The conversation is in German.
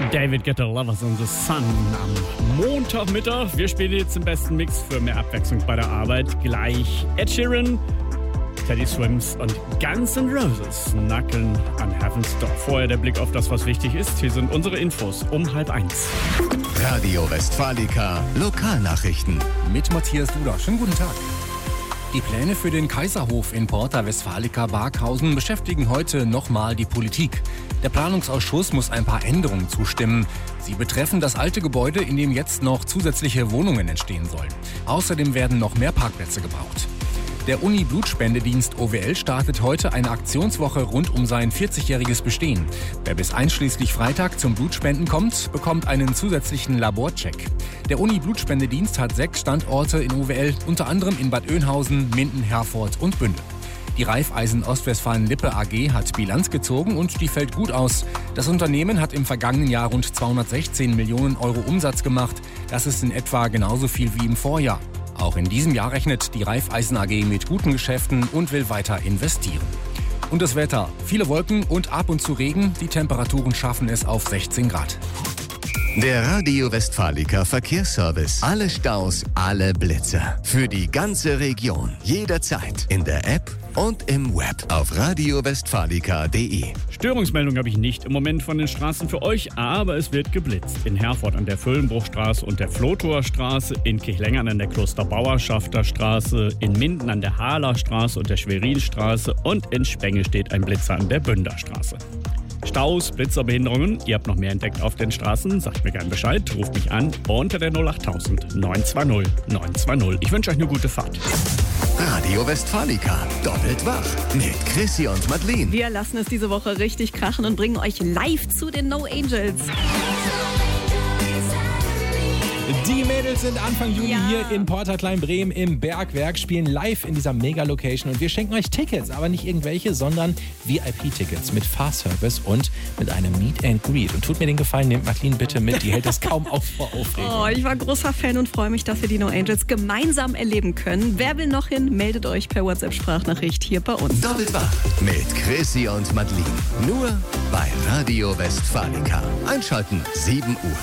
David Guetta, Lovers in the Sun am Montagmittag. Wir spielen jetzt den besten Mix für mehr Abwechslung bei der Arbeit. Gleich Ed Sheeran, Teddy Swims und Guns N' Roses nackeln an Heaven's Door. Vorher der Blick auf das, was wichtig ist. Hier sind unsere Infos um 12:30. Radio Westfalica Lokalnachrichten. Mit Matthias Duda. Schönen guten Tag. Die Pläne für den Kaiserhof in Porta Westfalica Barkhausen beschäftigen heute nochmal die Politik. Der Planungsausschuss muss ein paar Änderungen zustimmen. Sie betreffen das alte Gebäude, in dem jetzt noch zusätzliche Wohnungen entstehen sollen. Außerdem werden noch mehr Parkplätze gebraucht. Der Uni-Blutspendedienst OWL startet heute eine Aktionswoche rund um sein 40-jähriges Bestehen. Wer bis einschließlich Freitag zum Blutspenden kommt, bekommt einen zusätzlichen Laborcheck. Der Uni-Blutspendedienst hat 6 Standorte in OWL, unter anderem in Bad Oeynhausen, Minden, Herford und Bünde. Die Raiffeisen Ostwestfalen-Lippe AG hat Bilanz gezogen und die fällt gut aus. Das Unternehmen hat im vergangenen Jahr rund 216 Millionen Euro Umsatz gemacht. Das ist in etwa genauso viel wie im Vorjahr. Auch in diesem Jahr rechnet die Raiffeisen AG mit guten Geschäften und will weiter investieren. Und das Wetter: viele Wolken und ab und zu Regen. Die Temperaturen schaffen es auf 16 Grad. Der Radio Westfalica Verkehrsservice. Alle Staus, alle Blitzer. Für die ganze Region. Jederzeit. In der App und im Web. Auf radiowestfalica.de. Störungsmeldung habe ich nicht im Moment von den Straßen für euch, aber es wird geblitzt. In Herford an der Völlenbruchstraße und der Flotower Straße, in Kirchlengern an der Klosterbauerschafter Straße, in Minden an der Haaler Straße und der Schwerinstraße und in Spenge steht ein Blitzer an der Bünder Straße. Staus, Blitzerbehinderungen, ihr habt noch mehr entdeckt auf den Straßen, sagt mir gerne Bescheid, ruft mich an unter der 08000 920 920. Ich wünsche euch eine gute Fahrt. Radio Westfalica. Doppelt wach. Mit Chrissy und Madeleine. Wir lassen es diese Woche richtig krachen und bringen euch live zu den No Angels. Die Mädels sind Anfang Juni hier in Porta Kleinbremen im Bergwerk, spielen live in dieser Mega-Location und wir schenken euch Tickets, aber nicht irgendwelche, sondern VIP-Tickets mit Fahrservice und mit einem Meet and Greet. Und tut mir den Gefallen, nehmt Madeleine bitte mit, die hält das kaum auf vor Aufregung. Oh, ich war großer Fan und freue mich, dass wir die No Angels gemeinsam erleben können. Wer will noch hin, meldet euch per WhatsApp-Sprachnachricht hier bei uns. Doppelt wach. Mit Chrissy und Madeleine. Nur bei Radio Westfalica. Einschalten, 7 Uhr.